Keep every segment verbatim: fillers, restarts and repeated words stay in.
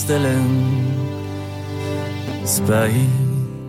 gunsteling spyt.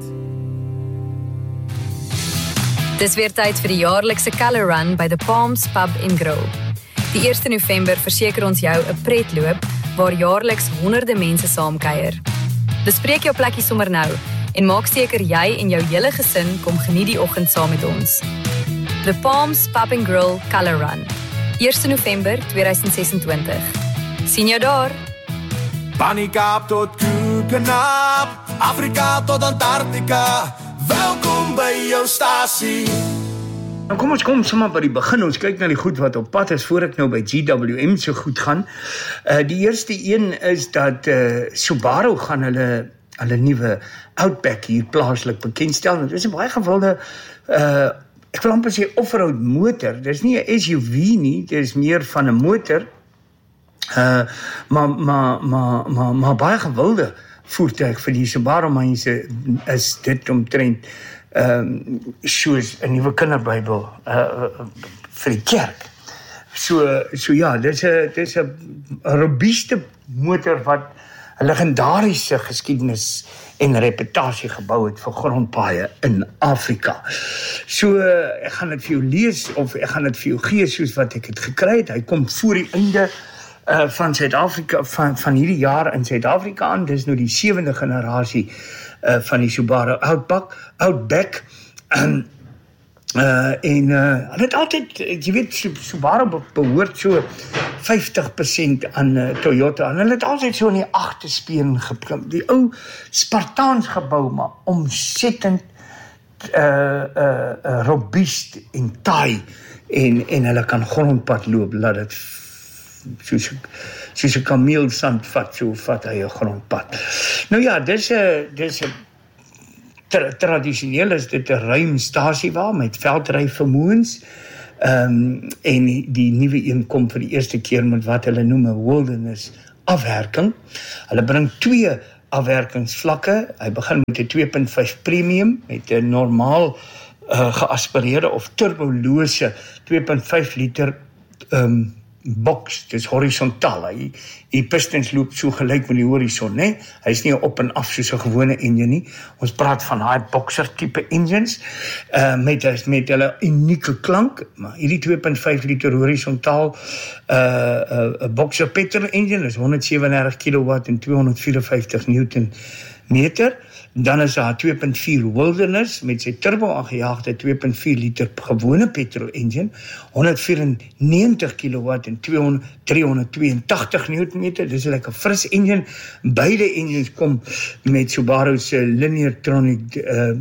Dis weer tyd vir die jaarlikse Colour Run by The Palms Pub en Grill. Die eerste November verseker ons jou 'n pretloop waar jaarliks honderde mense saamkuier. Bespreek jou plekkie sommer nou en maak seker jy en jou hele gesin kom geniet die oggend saam met ons. The Palms Pub and Grill Colour Run. eerste November tweeduisend sesentwintig. Sien jou daar! Paniekaap tot Koekenaap, Afrika tot Antarktika. Welkom by jou stasie. Nou kom ons kom sommer by die begin. Ons kyk na die goed wat op pad is voor ek nou by G W M so goed gaan. Uh, die eerste een is dat uh, Subaru gaan hulle hulle nuwe Outback hier plaaslik bekendstel. Dit is 'n baie gewilde uh, ek wil amper sê off-road motor. Dis nie 'n S U V nie, dit is meer van 'n motor. Uh, maar maar maar maar maar baie gewilde voertuig vir die Subaru mense is dit omtrent ehm um, soos 'n nuwe kinderbybel uh, uh, vir die kerk. So so ja, dis 'n dis 'n robuuste motor wat 'n legendariese geskiedenis en reputasie gebou het vir grondpaaie in Afrika. So ek gaan dit vir jou lees of ek gaan dit vir jou gee soos wat ek dit gekry het. Hy kom voor die einde Uh, van Suid-Afrika, van, van hierdie jaar in Suid-Afrika aan. Dis nou die sewende generasie uh, van die Subaru Outback, Outback. Um, uh, en uh, het altyd, jy weet, Subaru behoort so vyftig persent aan uh, Toyota, en hulle het altyd so in die agterspeen gebring, die ou Spartaans gebou, maar omsettend uh, uh, uh, robuust en taai, en, en hulle kan grondpad loop, laat het soos soos 'n kameelsand vat, so vat hy 'n grondpad. Nou ja, dis 'n dis 'n tra, tradisioneel is dit 'n ruimstasie waar met veldry vermoëns. Ehm um, en die nuwe een kom vir die eerste keer met wat hulle noem 'n wilderness afwerking. Hulle bring twee afwerkingsvlakke. Hy begin met 'n twee punt vyf premium met 'n normaal uh, geaspireerde of turbolose twee punt vyf liter ehm um, box, dis horisontaal. Hy, die pistons loop so gelyk met die horison, né? Hy is nie op en af soos 'n gewone engine nie. Ons praat van daai boxer tipe engines, uh, met met hulle unieke klank, maar hierdie twee punt vyf liter horisontaal uh, uh, boxer petrol engine is honderd sewendertig kilowatt en tweehonderd vierenvyftig newton meter. Dan is daar twee punt vier Wilderness met sy turbo aangejaagde twee punt vier liter gewone petrol engine, honderd vyfennegentig kilowatt en tweehonderd tweeëntagtig newtonmeter. Dis 'n lekker fris engine. Beide engines kom met Subaru se Lineartronic uh,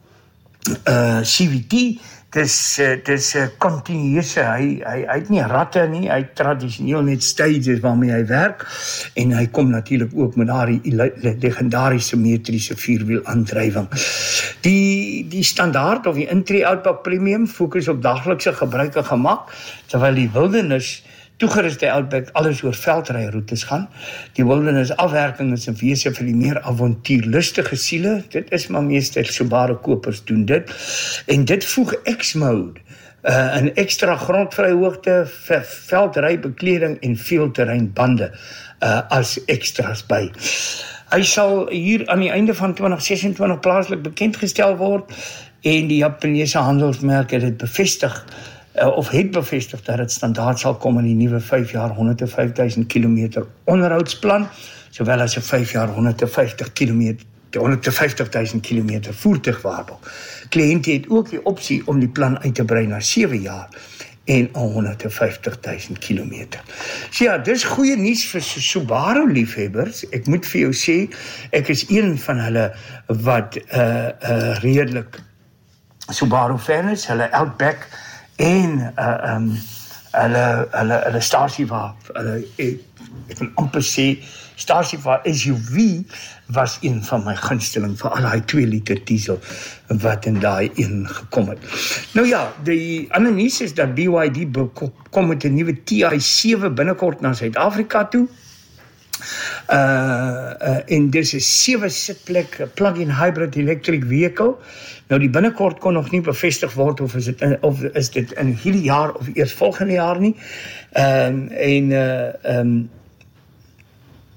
uh, C V T. Dis uh, dis 'n uh, continuïse, hy hy hy het nie ratte nie, hy het tradisioneel net stages waarmee hy werk, en hy kom natuurlik ook met daardie legendariese metriese vierwiel aandrywing. Die die standaard of die intree Outback Premium fokus op daglikse gebruik en gemak, terwyl die Wilderness toegeruste Outback alles oor veldryroetes gaan. Die Wilderness afwerking is 'n wese vir die meer avontuurlustige siele. Dit is maar meestal Subaru kopers doen dit. En dit voeg X-mode, uh, 'n ekstra grondvryhoogte, veldrybekleding en veelterreinbande uh, as extras by. Hy sal hier aan die einde van twintig sesentwintig plaaslik bekendgestel word, en die Japaneese handelsmerk het dit bevestig, Uh, of het bevestig dat dit standaard sal kom in die nuwe vyf jaar honderd vyf duisend kilometer onderhoudsplan, sowel as 'n vyf jaar honderd vyftig kilometer honderd vyftig duisend kilometer voertuigwaarde. Kliënte het ook die opsie om die plan uit te brei na sewe jaar en honderd vyftig duisend kilometer. So ja, dis goeie nuus vir Subaru liefhebbers. Ek moet vir jou sê, ek is een van hulle wat uh, uh, redelik Subaru fan is, hulle Outback en uh, um, hulle, hulle, hulle Starsiva, hulle, ek, ek wil amper sê, Starsiva S U V was een van my gunsteling vir al die twee liter diesel wat in daai een gekom het. Nou ja, die ander nuus is dat B Y D kom met 'n nuwe T I seven binnekort na Suid-Afrika toe. Uh, uh, en dis 'n sewe sitplek plug-in hybrid electric vehicle. Nou die binnekort kon nog nie bevestig word of is dit in, of is dit in hierdie jaar of eers volgende jaar nie. Um, en uh, um,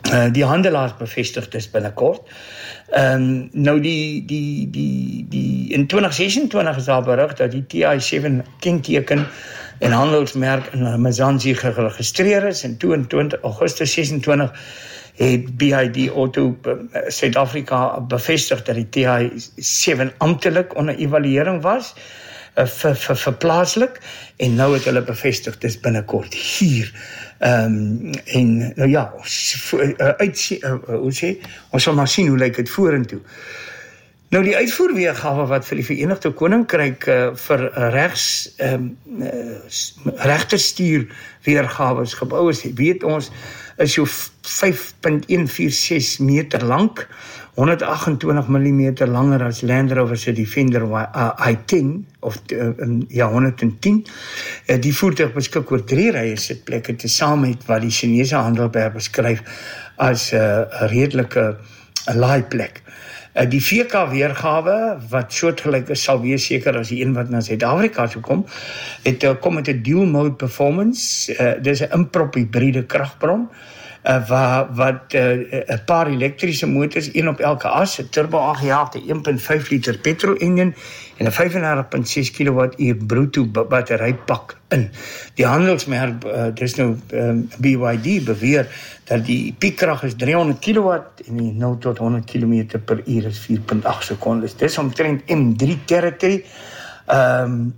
Uh, die handelaars bevestig dis binnekort. Um, nou die, die, die, die, in twintig sesentwintig is daar berig dat die T I seven kenteken en handelsmerk in Mzansi geregistreer is, en toe in twintig Augustus sesentwintig het B I D Auto Suid-Afrika bevestig dat die T I seven amptelik onder evaluering was, vir, vir, vir plaaslik, en nou het hulle bevestig, dis binnekort hier. Um, en nou ja, uit, uh, hoe sê, ons sal maar sien hoe lyk dit vorentoe. Nou die uitvoerweergawe wat vir die Verenigde Koninkryk uh, vir regs um, uh, regterstuur weergawes gebou is, weet ons, is so vyf punt een vier ses meter lank, honderd agt en twintig millimeter langer as Land Rover se Defender I ten, of uh, ja, honderd tien. Uh, die voertuig beskik oor drie rye sitplekke, tesame met wat die Chinese Handelberg beskryf as 'n uh, redelike uh, laaiplek. Uh, die V K weergawe, wat soortgelyk is, sal wees seker as die een wat na Suid-Afrika toe kom, het uh, kom met 'n dual mode performance, uh, dis 'n improp hybride kragbron, Uh, waar, wat 'n uh, paar elektriese motors, een op elke as, 'n turbo aangejaagde een punt vyf liter petrol engine en 'n vyf en dertig punt ses kilowattuur bruto batterypak in. Die handelsmerk, uh, dis nou um, B Y D beweer dat die piekkrag is driehonderd kilowatt en die nul tot honderd kilometer per uur is vier punt agt sekondes. Dis omtrent M drie territory. Um,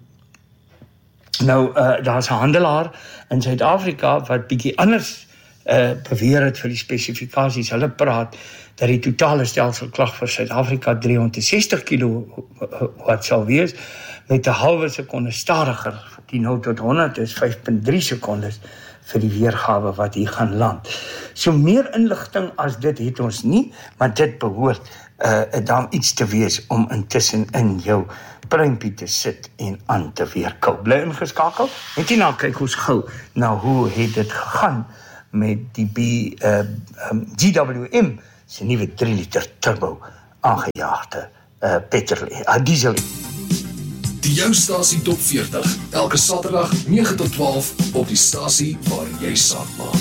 nou, uh, daar's 'n handelaar in Suid-Afrika wat bietjie anders Uh, beweer het vir die spesifikasies. Hulle praat dat die totale stelselklag vir Suid-Afrika driehonderdsestig kilowatt sal wees, met 'n halwe sekonde stadiger. Die nul tot honderd is vyf punt drie sekondes vir die weergawe wat hier gaan land. So meer inligting as dit het ons nie, maar dit behoort uh, dan iets te wees om intussen in jou pruimpie te sit en aan te weerkou. Bly ingeskakel, net hierna kyk ons gou na hoe het dit gegaan met die B, uh, um, G W M se nuwe drie liter turbo aangejaagde uh, petrol, uh, diesel. Die jou stasie top veertig, elke Saterdag nege tot twaalf op die stasie waar jy saak maak.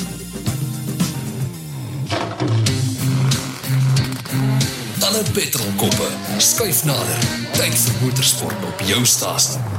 Alle petrolkoppe, skuif nader, tyd vir motorsport op jou stasie.